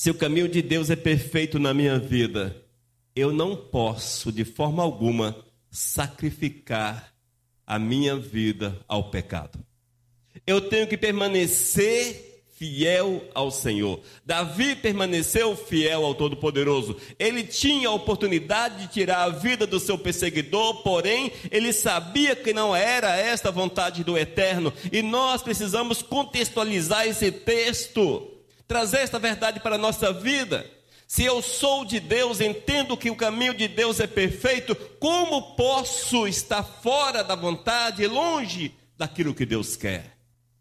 Se o caminho de Deus é perfeito na minha vida, eu não posso, de forma alguma, sacrificar a minha vida ao pecado. Eu tenho que permanecer fiel ao Senhor. Davi permaneceu fiel ao Todo-Poderoso. Ele tinha a oportunidade de tirar a vida do seu perseguidor, porém, ele sabia que não era esta a vontade do Eterno. E nós precisamos contextualizar esse texto, trazer esta verdade para a nossa vida. Se eu sou de Deus, entendo que o caminho de Deus é perfeito, como posso estar fora da vontade, longe daquilo que Deus quer?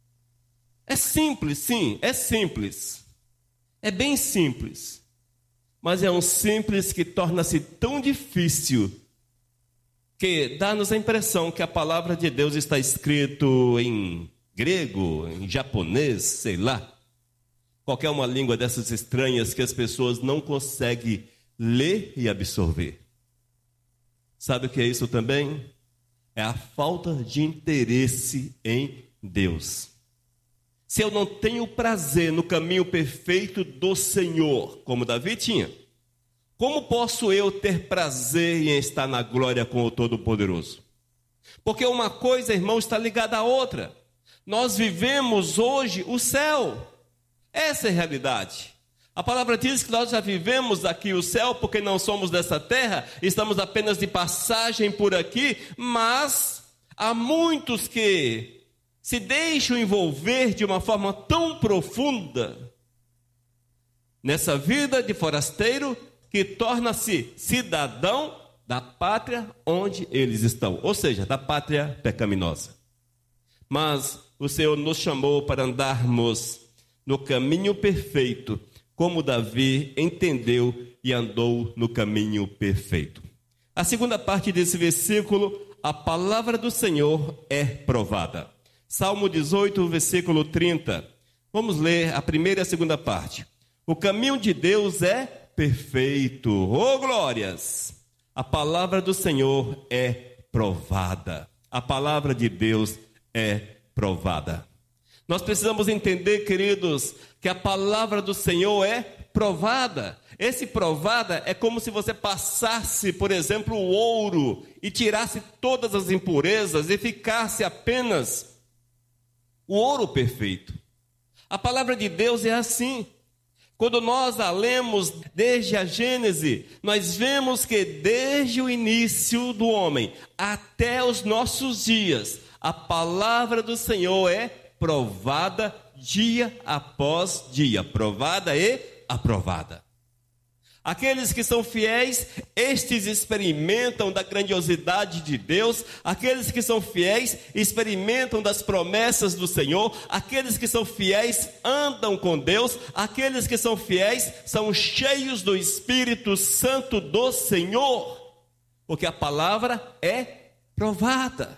É simples, sim, é simples. É bem simples. Mas é um simples que torna-se tão difícil que dá-nos a impressão que a palavra de Deus está escrito em grego, em japonês, sei lá. Qualquer uma língua dessas estranhas que as pessoas não conseguem ler e absorver. Sabe o que é isso também? É a falta de interesse em Deus. Se eu não tenho prazer no caminho perfeito do Senhor, como Davi tinha, como posso eu ter prazer em estar na glória com o Todo-Poderoso? Porque uma coisa, irmão, está ligada à outra. Nós vivemos hoje o céu. Essa é a realidade. A palavra diz que nós já vivemos aqui o céu, porque não somos dessa terra, estamos apenas de passagem por aqui, mas há muitos que se deixam envolver de uma forma tão profunda nessa vida de forasteiro, que torna-se cidadão da pátria onde eles estão, ou seja, da pátria pecaminosa. Mas o Senhor nos chamou para andarmos no caminho perfeito, como Davi entendeu e andou no caminho perfeito. A segunda parte desse versículo, a palavra do Senhor é provada. Salmo 18, versículo 30. Vamos ler a primeira e a segunda parte. O caminho de Deus é perfeito. Oh, glórias! A palavra do Senhor é provada. A palavra de Deus é provada. Nós precisamos entender, queridos, que a palavra do Senhor é provada. Esse provada é como se você passasse, por exemplo, o ouro e tirasse todas as impurezas e ficasse apenas o ouro perfeito. A palavra de Deus é assim. Quando nós a lemos desde a Gênese, nós vemos que desde o início do homem até os nossos dias, a palavra do Senhor é provada dia após dia, provada e aprovada. Aqueles que são fiéis, estes experimentam da grandiosidade de Deus. Aqueles que são fiéis, experimentam das promessas do Senhor. Aqueles que são fiéis, andam com Deus. Aqueles que são fiéis, são cheios do Espírito Santo do Senhor. Porque a palavra é provada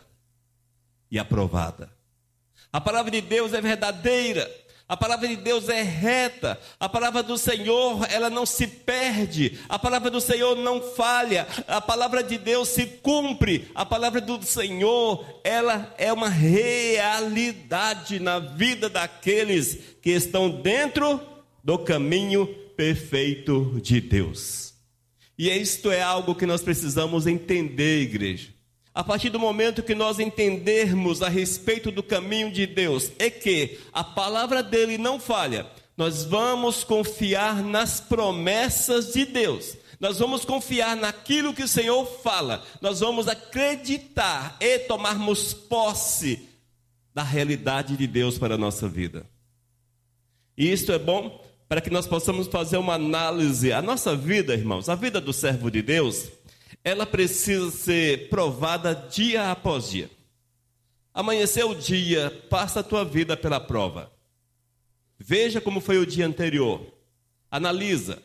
e aprovada. A palavra de Deus é verdadeira. A palavra de Deus é reta. A palavra do Senhor, ela não se perde. A palavra do Senhor não falha. A palavra de Deus se cumpre. A palavra do Senhor, ela é uma realidade na vida daqueles que estão dentro do caminho perfeito de Deus. E isto é algo que nós precisamos entender, igreja. A partir do momento que nós entendermos a respeito do caminho de Deus, é que a palavra dele não falha, nós vamos confiar nas promessas de Deus, nós vamos confiar naquilo que o Senhor fala, nós vamos acreditar e tomarmos posse da realidade de Deus para a nossa vida. E isto é bom para que nós possamos fazer uma análise. A nossa vida, irmãos, a vida do servo de Deus, ela precisa ser provada dia após dia. Amanheceu o dia, passa a tua vida pela prova. Veja como foi o dia anterior. Analisa.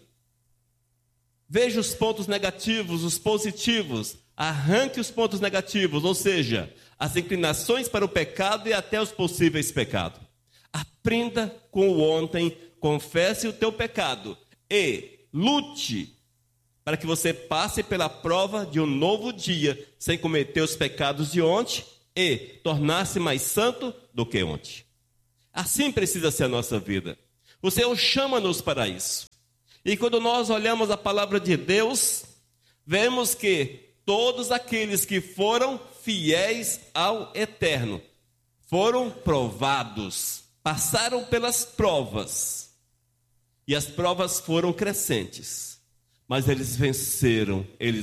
Veja os pontos negativos, os positivos. Arranque os pontos negativos, ou seja, as inclinações para o pecado e até os possíveis pecados. Aprenda com o ontem, confesse o teu pecado e lute para que você passe pela prova de um novo dia, sem cometer os pecados de ontem e tornar-se mais santo do que ontem. Assim precisa ser a nossa vida. O Senhor chama-nos para isso. E quando nós olhamos a palavra de Deus, vemos que todos aqueles que foram fiéis ao Eterno foram provados, passaram pelas provas. E as provas foram crescentes, mas eles venceram.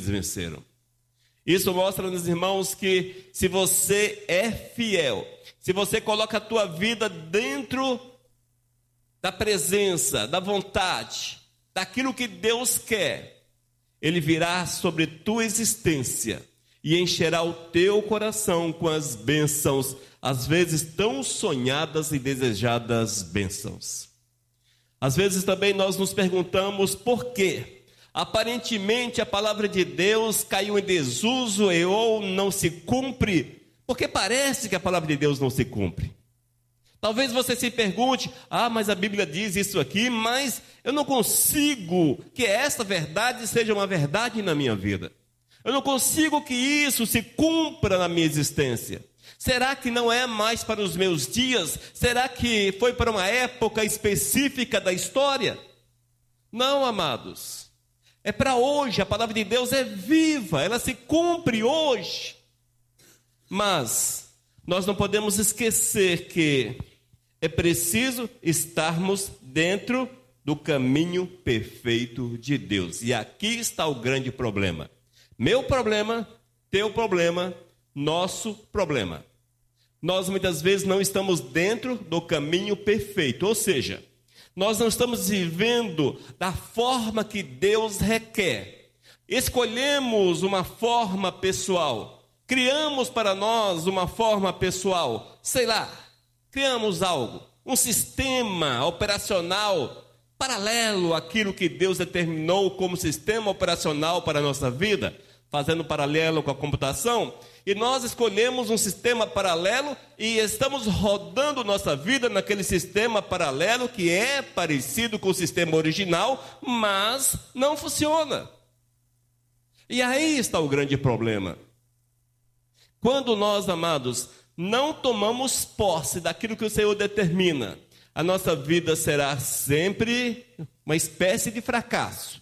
Isso mostra, meus irmãos, que se você é fiel, se você coloca a tua vida dentro da presença, da vontade, daquilo que Deus quer, Ele virá sobre tua existência e encherá o teu coração com as bênçãos, às vezes tão sonhadas e desejadas bênçãos. Às vezes também nós nos perguntamos por quê. Aparentemente a palavra de Deus caiu em desuso ou não se cumpre, porque parece que a palavra de Deus não se cumpre. Talvez você se pergunte, mas a Bíblia diz isso aqui, mas eu não consigo que essa verdade seja uma verdade na minha vida. Eu não consigo que isso se cumpra na minha existência. Será que não é mais para os meus dias? Será que foi para uma época específica da história? Não, amados. É para hoje, a palavra de Deus é viva, ela se cumpre hoje. Mas nós não podemos esquecer que é preciso estarmos dentro do caminho perfeito de Deus. E aqui está o grande problema. Meu problema, teu problema, nosso problema. Nós muitas vezes não estamos dentro do caminho perfeito, ou seja, nós não estamos vivendo da forma que Deus requer. Escolhemos uma forma pessoal, criamos para nós uma forma pessoal, criamos algo, um sistema operacional paralelo àquilo que Deus determinou como sistema operacional para a nossa vida, fazendo paralelo com a computação, e nós escolhemos um sistema paralelo e estamos rodando nossa vida naquele sistema paralelo que é parecido com o sistema original, mas não funciona. E aí está o grande problema. Quando nós, amados, não tomamos posse daquilo que o Senhor determina, a nossa vida será sempre uma espécie de fracasso.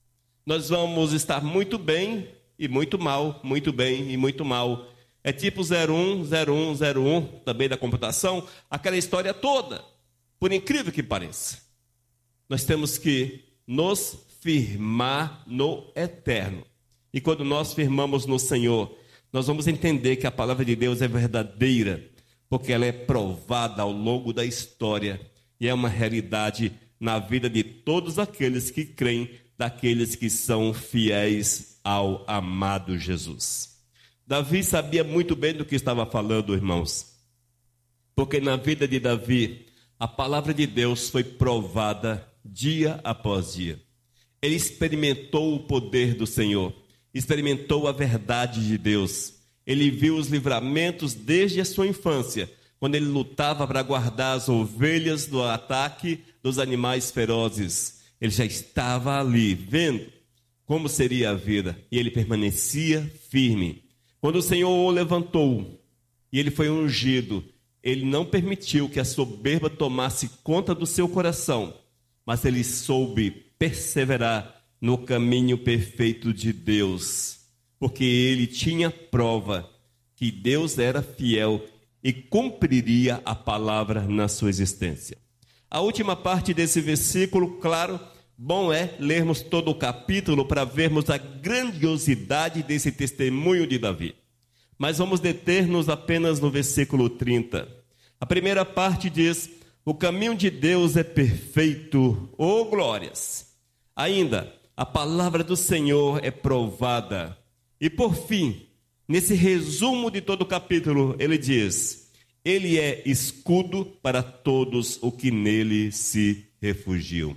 Nós vamos estar muito bem e muito mal, muito bem e muito mal. É tipo 01, 01, 01, também da computação, aquela história toda, por incrível que pareça. Nós temos que nos firmar no eterno. E quando nós firmamos no Senhor, nós vamos entender que a palavra de Deus é verdadeira, porque ela é provada ao longo da história e é uma realidade na vida de todos aqueles que creem, daqueles que são fiéis ao amado Jesus. Davi sabia muito bem do que estava falando, irmãos, porque na vida de Davi, a palavra de Deus foi provada dia após dia. Ele experimentou o poder do Senhor, experimentou a verdade de Deus. Ele viu os livramentos desde a sua infância, quando ele lutava para guardar as ovelhas do ataque dos animais ferozes. Ele já estava ali, vendo como seria a vida, e ele permanecia firme. Quando o Senhor o levantou e ele foi ungido, ele não permitiu que a soberba tomasse conta do seu coração, mas ele soube perseverar no caminho perfeito de Deus, porque ele tinha prova que Deus era fiel e cumpriria a palavra na sua existência. A última parte desse versículo, claro, bom é lermos todo o capítulo para vermos a grandiosidade desse testemunho de Davi. Mas vamos deter-nos apenas no versículo 30. A primeira parte diz: o caminho de Deus é perfeito, oh glórias. Ainda, a palavra do Senhor é provada. E por fim, nesse resumo de todo o capítulo, ele diz: ele é escudo para todos os que nele se refugiam.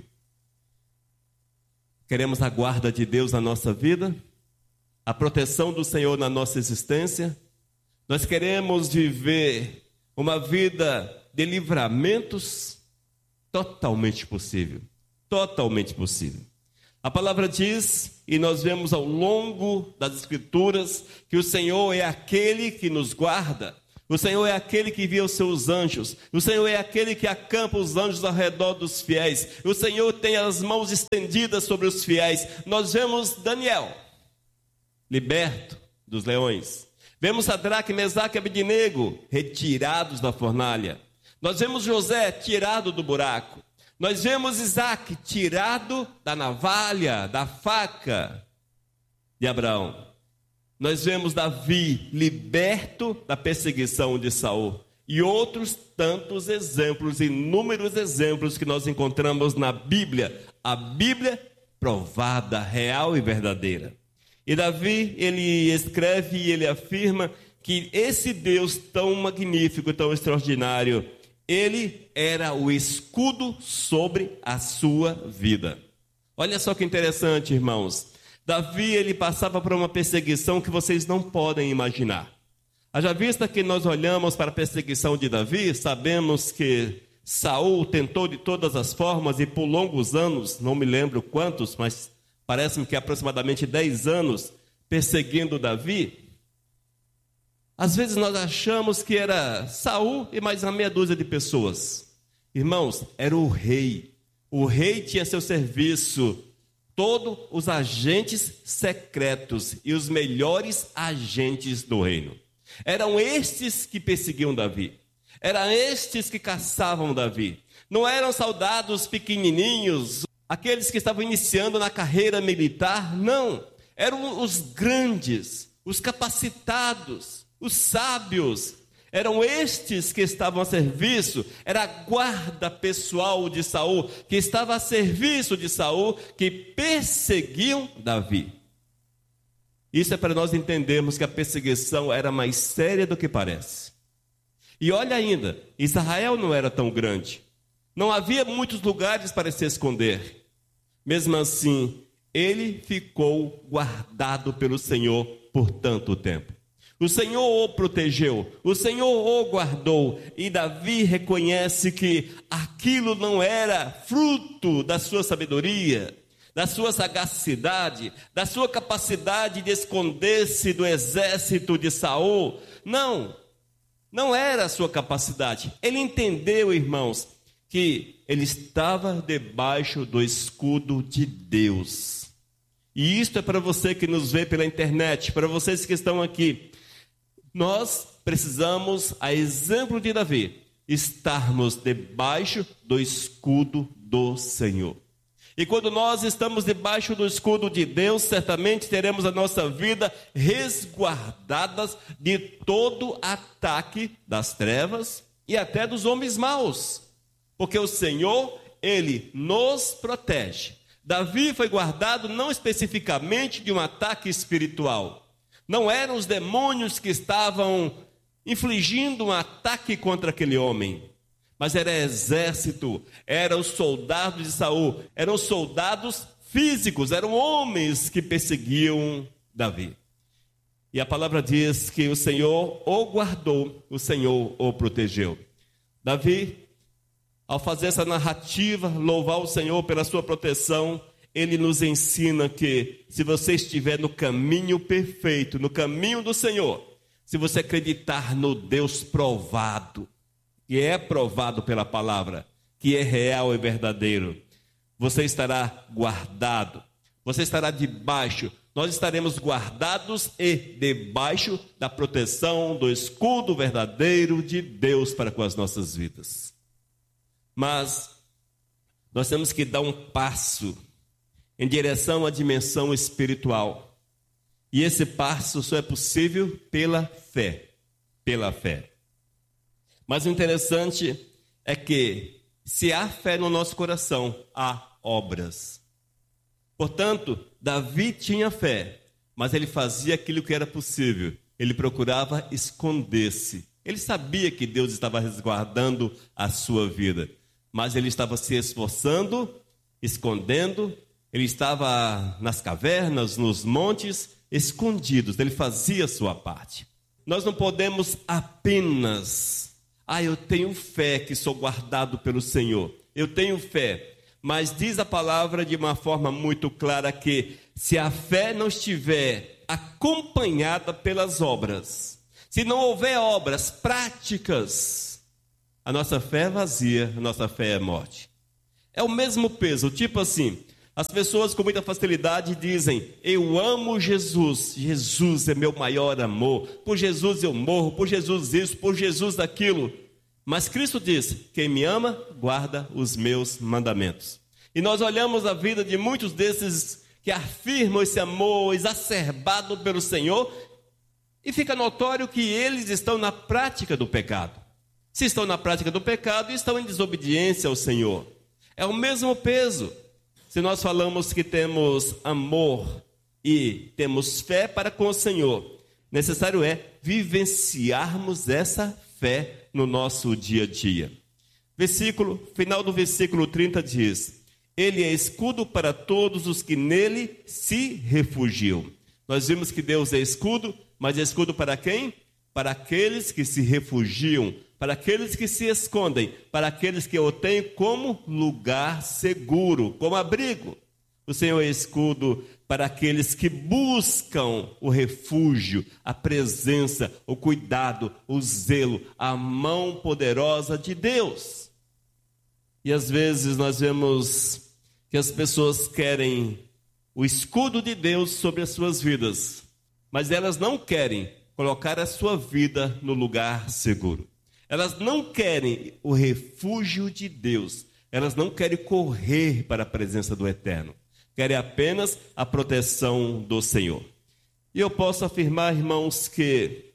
Queremos a guarda de Deus na nossa vida? A proteção do Senhor na nossa existência? Nós queremos viver uma vida de livramentos? Totalmente possível. Totalmente possível. A palavra diz, e nós vemos ao longo das Escrituras, que o Senhor é aquele que nos guarda. O Senhor é aquele que envia os seus anjos. O Senhor é aquele que acampa os anjos ao redor dos fiéis. O Senhor tem as mãos estendidas sobre os fiéis. Nós vemos Daniel liberto dos leões. Vemos Sadraque, Mesaque e Abednego retirados da fornalha. Nós vemos José tirado do buraco. Nós vemos Isaac tirado da navalha, da faca de Abraão. Nós vemos Davi liberto da perseguição de Saul. E outros tantos exemplos, inúmeros exemplos que nós encontramos na Bíblia. A Bíblia provada, real e verdadeira. E Davi, ele escreve e ele afirma que esse Deus tão magnífico, tão extraordinário, ele era o escudo sobre a sua vida. Olha só que interessante, irmãos. Davi, ele passava por uma perseguição que vocês não podem imaginar. Haja vista que nós olhamos para a perseguição de Davi, sabemos que Saul tentou de todas as formas e por longos anos, não me lembro quantos, mas parece-me que aproximadamente 10 anos, perseguindo Davi. Às vezes nós achamos que era Saul e mais uma meia dúzia de pessoas. Irmãos, era o rei. O rei tinha seu serviço todos os agentes secretos e os melhores agentes do reino. Eram estes que perseguiam Davi. Eram estes que caçavam Davi. Não eram soldados pequenininhos, aqueles que estavam iniciando na carreira militar, não. Eram os grandes, os capacitados, os sábios. Eram estes que estavam a serviço, era a guarda pessoal de Saul, que estava a serviço de Saul, que perseguiam Davi. Isso é para nós entendermos que a perseguição era mais séria do que parece. E olha ainda, Israel não era tão grande, não havia muitos lugares para se esconder. Mesmo assim, ele ficou guardado pelo Senhor por tanto tempo. O Senhor o protegeu, o Senhor o guardou, e Davi reconhece que aquilo não era fruto da sua sabedoria, da sua sagacidade, da sua capacidade de esconder-se do exército de Saul. Não era a sua capacidade. Ele entendeu, irmãos, que ele estava debaixo do escudo de Deus. E isto é para você que nos vê pela internet, para vocês que estão aqui. Nós precisamos, a exemplo de Davi, estarmos debaixo do escudo do Senhor. E quando nós estamos debaixo do escudo de Deus, certamente teremos a nossa vida resguardadas de todo ataque das trevas e até dos homens maus. Porque o Senhor, Ele nos protege. Davi foi guardado não especificamente de um ataque espiritual. Não eram os demônios que estavam infligindo um ataque contra aquele homem, mas era exército, eram os soldados de Saul, eram soldados físicos, eram homens que perseguiam Davi. E a palavra diz que o Senhor o guardou, o Senhor o protegeu. Davi, ao fazer essa narrativa, louvar o Senhor pela sua proteção, ele nos ensina que se você estiver no caminho perfeito, no caminho do Senhor, se você acreditar no Deus provado, que é provado pela palavra, que é real e verdadeiro, você estará guardado, você estará debaixo, nós estaremos guardados e debaixo da proteção do escudo verdadeiro de Deus para com as nossas vidas. Mas nós temos que dar um passo em direção à dimensão espiritual. E esse passo só é possível pela fé. Pela fé. Mas o interessante é que, se há fé no nosso coração, há obras. Portanto, Davi tinha fé, mas ele fazia aquilo que era possível. Ele procurava esconder-se. Ele sabia que Deus estava resguardando a sua vida, mas ele estava se esforçando, escondendo. Ele estava nas cavernas, nos montes, escondidos. Ele fazia a sua parte. Nós não podemos apenas, eu tenho fé que sou guardado pelo Senhor. Eu tenho fé. Mas diz a palavra de uma forma muito clara que se a fé não estiver acompanhada pelas obras, Se não houver obras práticas, a nossa fé é vazia, a nossa fé é morte. É o mesmo peso, tipo assim, as pessoas com muita facilidade dizem: eu amo Jesus, Jesus é meu maior amor, por Jesus eu morro, por Jesus isso, por Jesus aquilo. Mas Cristo diz: quem me ama, guarda os meus mandamentos. E nós olhamos a vida de muitos desses que afirmam esse amor exacerbado pelo Senhor, e fica notório que eles estão na prática do pecado. Se estão na prática do pecado, estão em desobediência ao Senhor. É o mesmo peso. Se nós falamos que temos amor e temos fé para com o Senhor, necessário é vivenciarmos essa fé no nosso dia a dia. Final do versículo 30 diz: Ele é escudo para todos os que nele se refugiam. Nós vimos que Deus é escudo, mas é escudo para quem? Para aqueles que se refugiam, para aqueles que se escondem, para aqueles que o têm como lugar seguro, como abrigo. O Senhor é escudo para aqueles que buscam o refúgio, a presença, o cuidado, o zelo, a mão poderosa de Deus. E às vezes nós vemos que as pessoas querem o escudo de Deus sobre as suas vidas, mas elas não querem colocar a sua vida no lugar seguro. Elas não querem o refúgio de Deus. Elas não querem correr para a presença do Eterno. Querem apenas a proteção do Senhor. E eu posso afirmar, irmãos, que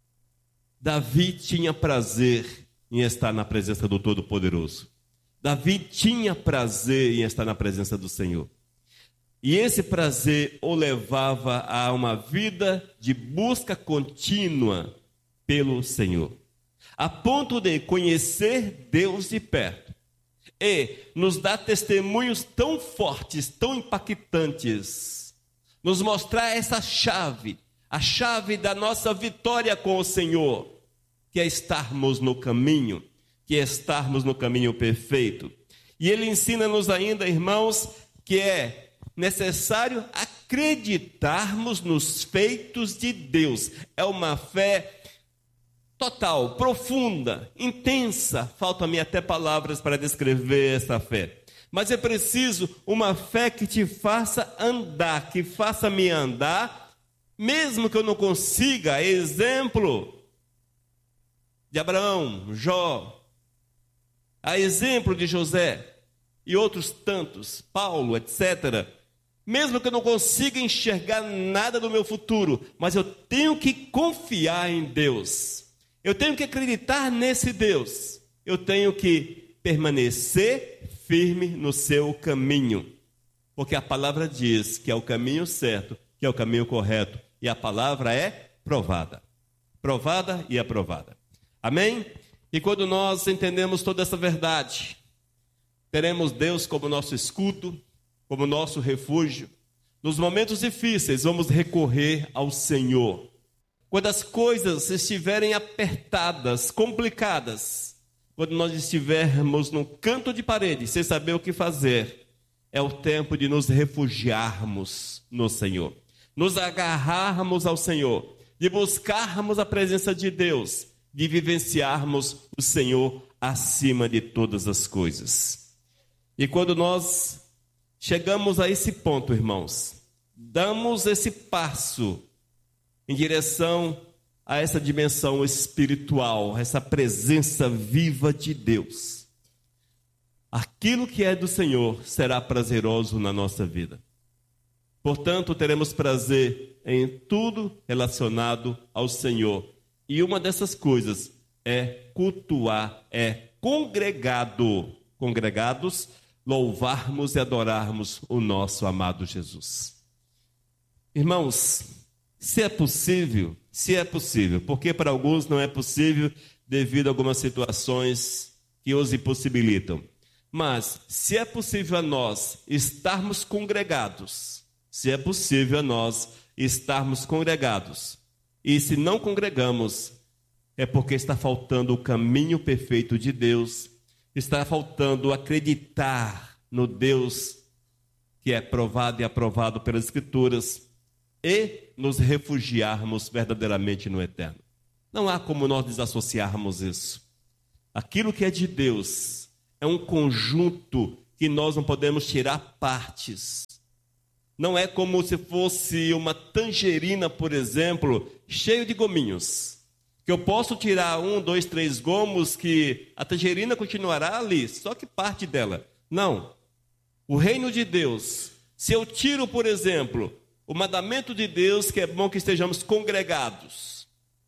Davi tinha prazer em estar na presença do Todo-Poderoso. Davi tinha prazer em estar na presença do Senhor. E esse prazer o levava a uma vida de busca contínua pelo Senhor, a ponto de conhecer Deus de perto e nos dar testemunhos tão fortes, tão impactantes, nos mostrar essa chave, a chave da nossa vitória com o Senhor, que é estarmos no caminho, que é estarmos no caminho perfeito. E ele ensina-nos ainda, irmãos, que é necessário acreditarmos nos feitos de Deus. É uma fé total, profunda, intensa. Faltam-me até palavras para descrever essa fé. Mas é preciso uma fé que te faça andar, que faça-me andar, mesmo que eu não consiga. Exemplo de Abraão, Jó, a exemplo de José e outros tantos, Paulo, etc. Mesmo que eu não consiga enxergar nada do meu futuro, mas eu tenho que confiar em Deus. Eu tenho que acreditar nesse Deus. Eu tenho que permanecer firme no seu caminho. Porque a palavra diz que é o caminho certo, que é o caminho correto. E a palavra é provada. Provada e aprovada. Amém? E quando nós entendemos toda essa verdade, teremos Deus como nosso escudo, como nosso refúgio. Nos momentos difíceis, vamos recorrer ao Senhor. Quando as coisas estiverem apertadas, complicadas, quando nós estivermos num canto de parede, sem saber o que fazer, é o tempo de nos refugiarmos no Senhor, nos agarrarmos ao Senhor, de buscarmos a presença de Deus, de vivenciarmos o Senhor acima de todas as coisas. E quando nós chegamos a esse ponto, irmãos, damos esse passo em direção a essa dimensão espiritual, essa presença viva de Deus. Aquilo que é do Senhor será prazeroso na nossa vida. Portanto, teremos prazer em tudo relacionado ao Senhor. E uma dessas coisas é cultuar, é congregados, louvarmos e adorarmos o nosso amado Jesus. Irmãos, se é possível, porque para alguns não é possível devido a algumas situações que os impossibilitam. Mas se é possível a nós estarmos congregados, e se não congregamos, é porque está faltando o caminho perfeito de Deus, está faltando acreditar no Deus que é provado e aprovado pelas Escrituras e nos refugiarmos verdadeiramente no Eterno. Não há como nós desassociarmos isso. Aquilo que é de Deus é um conjunto que nós não podemos tirar partes. Não é como se fosse uma tangerina, por exemplo, cheio de gominhos. Que eu posso tirar 1, 2, 3 gomos que a tangerina continuará ali, só que parte dela. Não. O reino de Deus, se eu tiro, por exemplo, o mandamento de Deus, que é bom que estejamos congregados,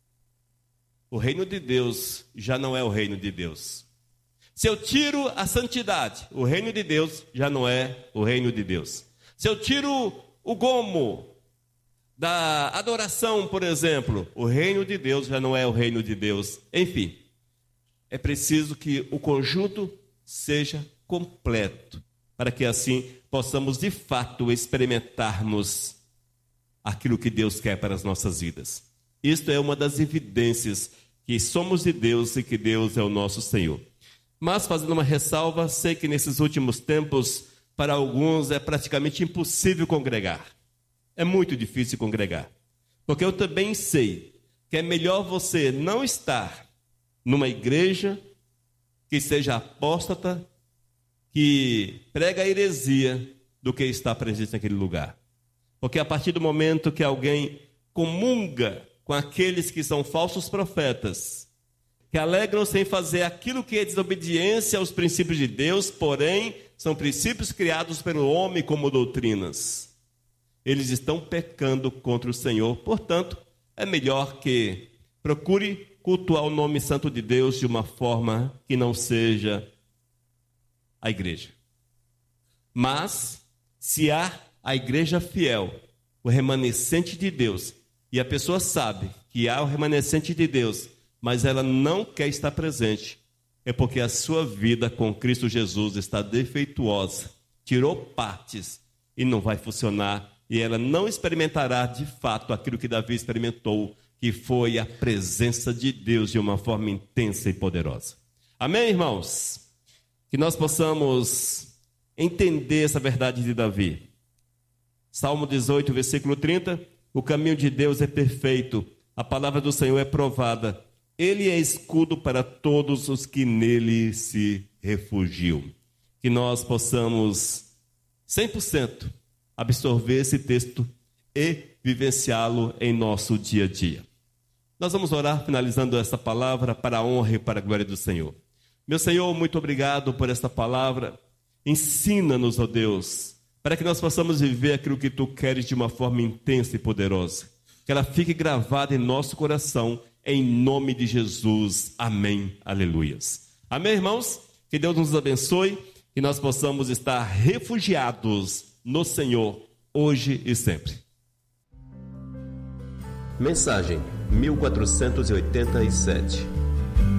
o reino de Deus já não é o reino de Deus. Se eu tiro a santidade, o reino de Deus já não é o reino de Deus. Se eu tiro o gomo da adoração, por exemplo, o reino de Deus já não é o reino de Deus. Enfim, é preciso que o conjunto seja completo, para que assim possamos de fato experimentarmos aquilo que Deus quer para as nossas vidas. Isto é uma das evidências que somos de Deus e que Deus é o nosso Senhor. Mas, fazendo uma ressalva, sei que nesses últimos tempos, para alguns é praticamente impossível congregar. É muito difícil congregar. Porque eu também sei que é melhor você não estar numa igreja que seja apóstata, que prega a heresia, do que estar presente naquele lugar. Porque a partir do momento que alguém comunga com aqueles que são falsos profetas, que alegram-se em fazer aquilo que é desobediência aos princípios de Deus, porém, são princípios criados pelo homem como doutrinas. Eles estão pecando contra o Senhor. Portanto, é melhor que procure cultuar o nome santo de Deus de uma forma que não seja a igreja. Mas, se há a igreja fiel, o remanescente de Deus, e a pessoa sabe que há o remanescente de Deus, mas ela não quer estar presente, é porque a sua vida com Cristo Jesus está defeituosa, tirou partes e não vai funcionar, e ela não experimentará de fato aquilo que Davi experimentou, que foi a presença de Deus de uma forma intensa e poderosa. Amém, irmãos? Que nós possamos entender essa verdade de Davi. Salmo 18, versículo 30, o caminho de Deus é perfeito, a palavra do Senhor é provada, ele é escudo para todos os que nele se refugiam. Que nós possamos 100% absorver esse texto e vivenciá-lo em nosso dia a dia. Nós vamos orar finalizando essa palavra para a honra e para a glória do Senhor. Meu Senhor, muito obrigado por esta palavra. Ensina-nos, ó Deus, para que nós possamos viver aquilo que Tu queres de uma forma intensa e poderosa. Que ela fique gravada em nosso coração, em nome de Jesus. Amém. Aleluias. Amém, irmãos? Que Deus nos abençoe, que nós possamos estar refugiados no Senhor, hoje e sempre. Mensagem 1487